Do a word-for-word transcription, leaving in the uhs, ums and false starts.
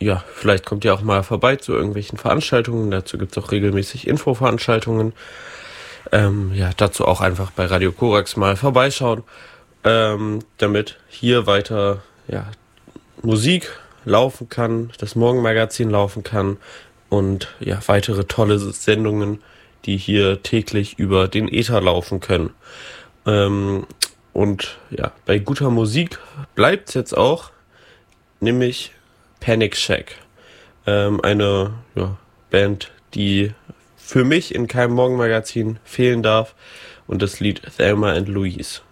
ja, vielleicht kommt ihr auch mal vorbei zu irgendwelchen Veranstaltungen. Dazu gibt's auch regelmäßig Infoveranstaltungen. Ähm, ja, dazu auch einfach bei Radio Korax mal vorbeischauen, ähm, damit hier weiter ja, Musik laufen kann, das Morgenmagazin laufen kann und ja, weitere tolle Sendungen, die hier täglich über den Äther laufen können. Ähm, und ja, bei guter Musik bleibt's jetzt auch, nämlich Panic Shack. Ähm, eine ja, Band, die für mich in keinem Morgenmagazin fehlen darf. Und das Lied Thelma and Louise.